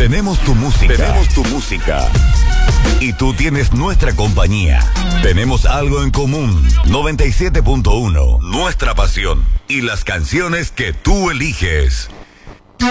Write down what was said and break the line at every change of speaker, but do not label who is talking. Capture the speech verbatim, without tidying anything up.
Tenemos tu música. Tenemos tu música. Y tú tienes nuestra compañía. Tenemos algo en común. noventa y siete punto uno. Nuestra pasión. Y las canciones que tú eliges.